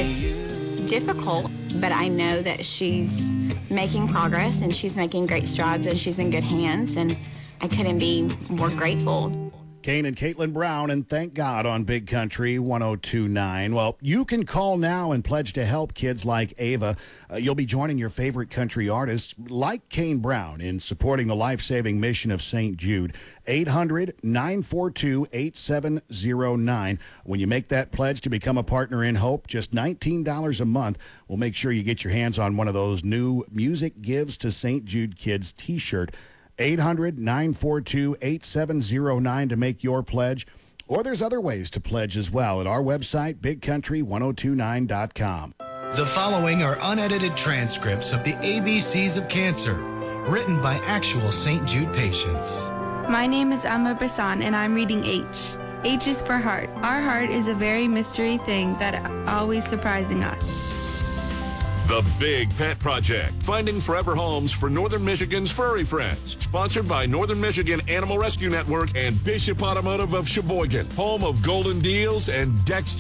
It's difficult, but I know that she's making progress and she's making great strides and she's in good hands, and I couldn't be more grateful. Kane and Caitlin Brown, and Thank God on Big Country 102.9. Well, you can call now and pledge to help kids like Ava. You'll be joining your favorite country artists like Kane Brown in supporting the life-saving mission of St. Jude. 800-942-8709. When you make that pledge to become a partner in Hope, just $19 a month, we'll make sure you get your hands on one of those new Music Gives to St. Jude Kids t-shirt. 800-942-8709 to make your pledge. Or there's other ways to pledge as well at our website, bigcountry1029.com. The following are unedited transcripts of the ABCs of Cancer, written by actual St. Jude patients. My name is Emma Brisson, and I'm reading H. H is for heart. Our heart is a very mystery thing that always surprising us. The Big Pet Project, finding forever homes for Northern Michigan's furry friends. Sponsored by Northern Michigan Animal Rescue Network and Bishop Automotive of Sheboygan, home of Golden Deals and Dexter.